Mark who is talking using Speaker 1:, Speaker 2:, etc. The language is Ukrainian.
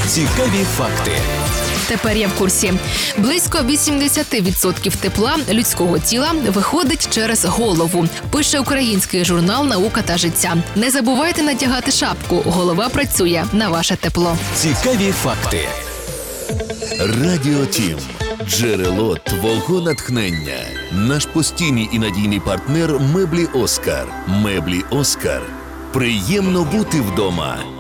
Speaker 1: Цікаві факти.
Speaker 2: Тепер я в курсі. Близько 80% тепла людського тіла виходить через голову. Пише український журнал «Наука та життя». Не забувайте надягати шапку. Голова працює на ваше тепло.
Speaker 1: Цікаві факти.
Speaker 3: Радіо Тім. Джерело твого натхнення. Наш постійний і надійний партнер – меблі «Оскар». Меблі «Оскар». Приємно бути вдома.